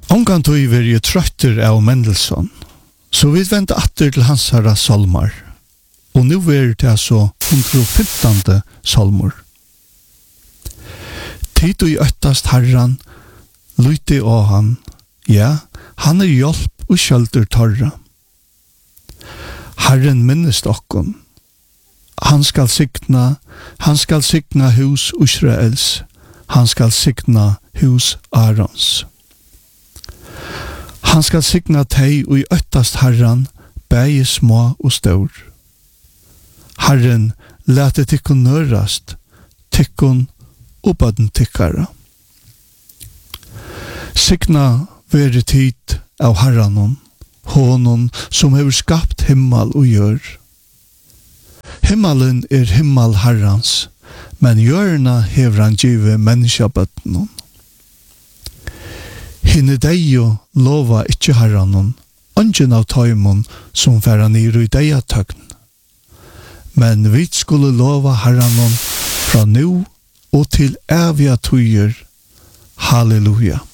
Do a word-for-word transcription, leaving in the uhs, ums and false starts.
Ongan tog vi jo trøtter av Mendelssohn, så vi venter atter til hans herra salmar, og nu er det altså hundre og femtende salmor. Tid og i øttast herran, lytte av han, ja, han er hjelp og kjølter torra. Herren minnest okkon, han skal signa, han skal signa hus Israels, han skal signa hus Arons. Han skal signa teg og i øttast herran, bæge små og stor. Herren lete tikkun nørast, tikkun og baden tikkara. Signa vere tid av herranon, honon som hever skapt himmel og gjør. Himmelen er himmel herrans, men gjørna hever han givet menneskabøttenon. Hinne deio lova ikkje herranon, ongen av taimon som færa niru i deia tøgn. Men vi skulle lova herranon fra nu og til evige tøyer. Halleluja.